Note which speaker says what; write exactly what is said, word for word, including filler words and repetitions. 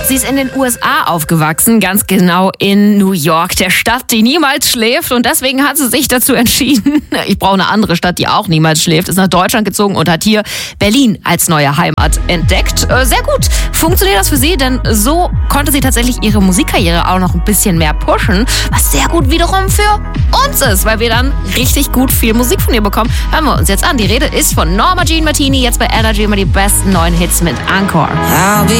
Speaker 1: Sie ist in den U S A aufgewachsen, ganz genau in New York, der Stadt, die niemals schläft. Und deswegen hat sie sich dazu entschieden, ich brauche eine andere Stadt, die auch niemals schläft, ist nach Deutschland gezogen und hat hier Berlin als neue Heimat entdeckt. Äh, sehr gut. Funktioniert das für sie? Denn so konnte sie tatsächlich ihre Musikkarriere auch noch ein bisschen mehr pushen, was sehr gut wiederum für uns ist, weil wir dann richtig gut viel Musik von ihr bekommen. Hören wir uns jetzt an. Die Rede ist von Norma Jean Martini, jetzt bei Energy immer die besten neuen Hits mit Encore.
Speaker 2: I'll be